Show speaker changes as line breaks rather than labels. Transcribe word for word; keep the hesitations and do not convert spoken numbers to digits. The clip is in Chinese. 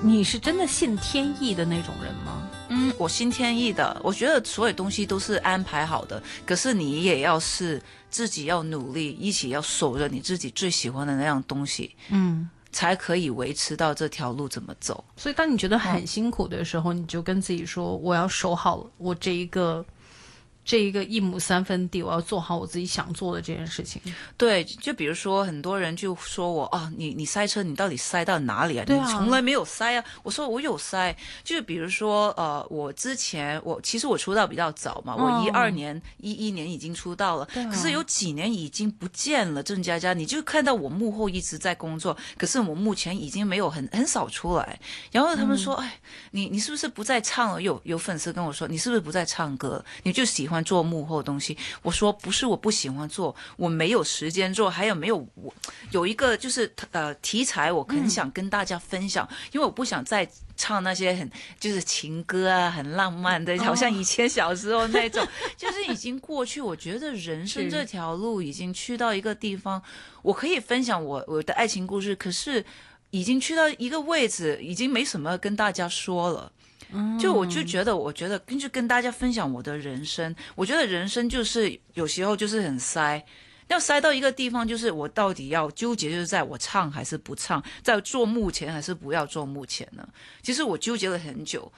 你是真的信天意的那种人吗？
嗯，我信天意的，我觉得所有东西都是安排好的，可是你也要是自己要努力，一起要守着你自己最喜欢的那样东西，
嗯，
才可以维持到这条路怎么走。
所以当你觉得很辛苦的时候，嗯、你就跟自己说，我要守好我这一个。这一个一亩三分地，我要做好我自己想做的这件事情。
对，就比如说很多人就说我哦，你你塞车，你到底塞到哪里啊？
对啊，
你从来没有塞啊。我说我有塞，就是比如说呃，我之前我其实我出道比较早嘛，我一二年、一一年已经出道了，
啊、
可是有几年已经不见了。郑佳佳，你就看到我幕后一直在工作，可是我目前已经没有很很少出来。然后他们说，嗯、哎，你你是不是不再唱了？有有粉丝跟我说，你是不是不再唱歌？你就喜欢做幕后的东西。我说不是，我不喜欢做，我没有时间做，还有没有我有一个就是呃题材，我很想跟大家分享，嗯、因为我不想再唱那些很就是情歌啊，很浪漫的，好像以前小时候那种，哦、就是已经过去。我觉得人生这条路已经去到一个地方，我可以分享我我的爱情故事，可是已经去到一个位置，已经没什么跟大家说了。就我就觉得，我觉得根据跟大家分享我的人生，我觉得人生就是有时候就是很塞，要塞到一个地方，就是我到底要纠结，就是在我唱还是不唱，在做幕前还是不要做幕前呢？其实我纠结了很久。